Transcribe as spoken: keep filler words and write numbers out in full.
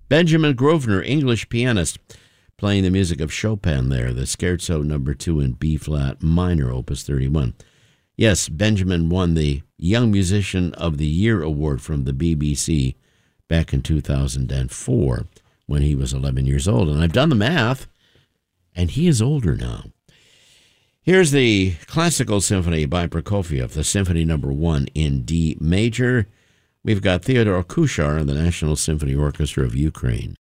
Benjamin Grosvenor, English pianist, playing the music of Chopin there, the Scherzo number two in B-flat minor, opus thirty-one. Yes, Benjamin won the Young Musician of the Year award from the B B C back in two thousand four when he was eleven years old. And I've done the math, and he is older now. Here's the Classical Symphony by Prokofiev, the Symphony number one in D major. We've got Theodore Kuchar and the National Symphony Orchestra of Ukraine.